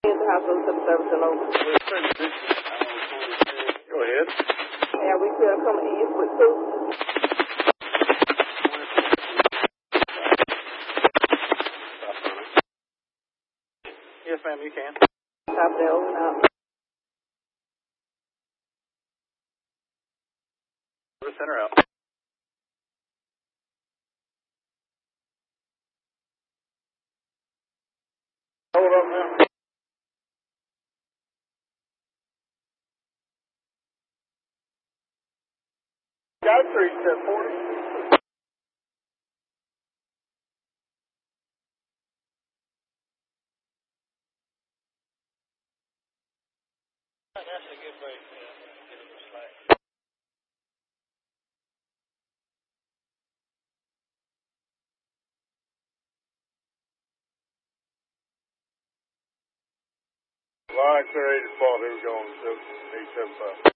In the hospital service and over. Go ahead. Yeah, we could come in with two. Yes, ma'am, you can. Stop there over now. Center out. Hold up now. Got it, 3740. That's a good way to get a little slack. Line clear 84, here we go on 875.